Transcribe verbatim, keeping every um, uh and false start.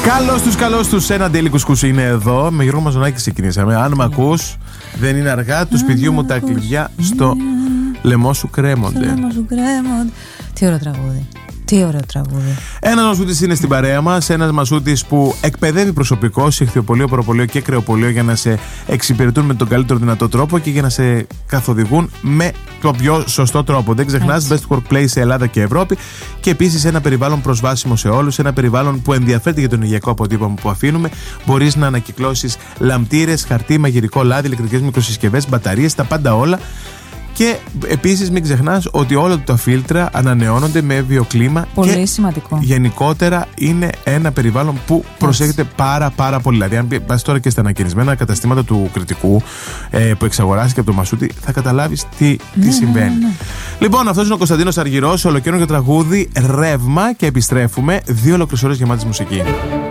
Καλώς τους, καλώς τους, ένα Daily Κουσκούς είναι εδώ. Με Γιώργο Μαζονάκη ξεκινήσαμε. Αν μ' ακούς, δεν είναι αργά. Του σπιτιού μου τα κλειδιά στο λαιμό σου κρέμονται. Στο λαιμό σου κρέμονται. Τι ωραίο τραγούδι. Τι ωραίο τραγούδι. Ένας μασούτης είναι στην παρέα μας. Ένας μασούτης που εκπαιδεύει προσωπικό σε ηχθειοπωλείο, προπωλείο και κρεοπωλείο για να σε εξυπηρετούν με τον καλύτερο δυνατό τρόπο και για να σε καθοδηγούν με το πιο σωστό τρόπο. Δεν ξεχνάς, Best Workplace σε Ελλάδα και Ευρώπη. Και επίσης ένα περιβάλλον προσβάσιμο σε όλους. Ένα περιβάλλον που ενδιαφέρεται για τον υγειακό αποτύπωμα που αφήνουμε. Μπορείς να ανακυκλώσεις λαμπτήρες, χαρτί, μαγειρικό λάδι, ηλεκτρικές μικροσυσκευές, μπαταρίες, τα πάντα όλα. Και επίσης μην ξεχνάς ότι όλα τα φίλτρα ανανεώνονται με βιοκλίμα. Πολύ και σημαντικό. Γενικότερα είναι ένα περιβάλλον που προσέχεται πάρα πάρα πολύ. Δηλαδή αν πας τώρα και στα ανακαινισμένα καταστήματα του Κρητικού ε, που εξαγοράσει και από το Μασούτη, θα καταλάβεις τι, ναι, τι συμβαίνει. ναι, ναι. Λοιπόν, αυτός είναι ο Κωνσταντίνος Αργυρός, ολοκαίρινο για τραγούδι Ρεύμα και επιστρέφουμε δύο ολόκληρες ώρες γεμάτης μουσική.